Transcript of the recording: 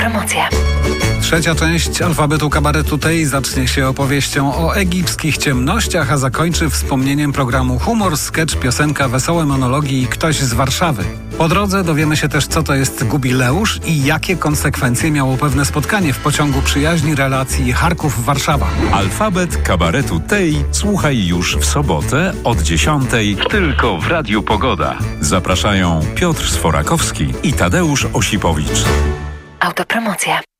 Autopromocja. Trzecia część alfabetu kabaretu tej zacznie się opowieścią o egipskich ciemnościach, a zakończy wspomnieniem programu Humor, sketch, piosenka, wesołe monologi i ktoś z Warszawy. Po drodze dowiemy się też, co to jest jubileusz i jakie konsekwencje miało pewne spotkanie w pociągu przyjaźni relacji Charków-Warszawa. Alfabet kabaretu tej słuchaj już w sobotę od 10:00 tylko w Radiu Pogoda. Zapraszają Piotr Sforakowski i Tadeusz Osipowicz. Autopromocja.